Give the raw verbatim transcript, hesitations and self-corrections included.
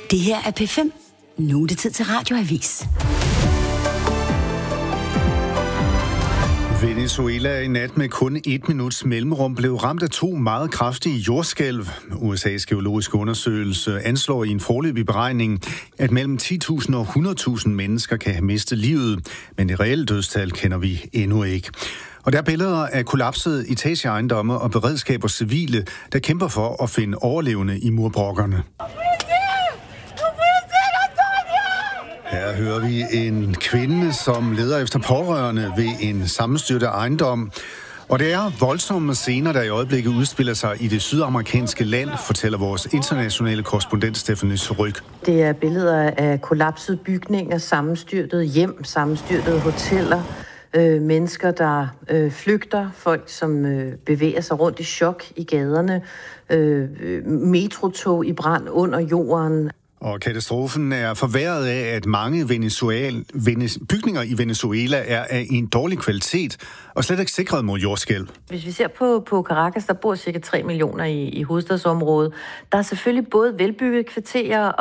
Det her er P fem. Nu er det tid til Radioavis. Venezuela i nat med kun et minuts mellemrum blev ramt af to meget kraftige jordskælv. U S A's geologiske undersøgelse anslår i en foreløbig beregning, at mellem ti tusind og hundrede tusind mennesker kan have mistet livet, men det reelle dødstal kender vi endnu ikke. Og der er billeder af kollapsede etageejendomme og beredskab og civile, der kæmper for at finde overlevende i murbrokkerne. Her hører vi en kvinde, som leder efter pårørende ved en sammenstyrtet ejendom. Og det er voldsomme scener, der i øjeblikket udspiller sig i det sydamerikanske land, fortæller vores internationale korrespondent Stephanie Surrugue. Det er billeder af kollapsede bygninger, sammenstyrtede hjem, sammenstyrtede hoteller, øh, mennesker, der øh, flygter, folk, som øh, bevæger sig rundt i chok i gaderne, øh, metrotog i brand under jorden. Og katastrofen er forværret af, at mange Venezuela, Venez, bygninger i Venezuela er af en dårlig kvalitet og slet ikke sikret mod jordskælv. Hvis vi ser på, på Caracas, der bor cirka tre millioner i, i hovedstadsområdet. Der er selvfølgelig både velbyggede kvarterer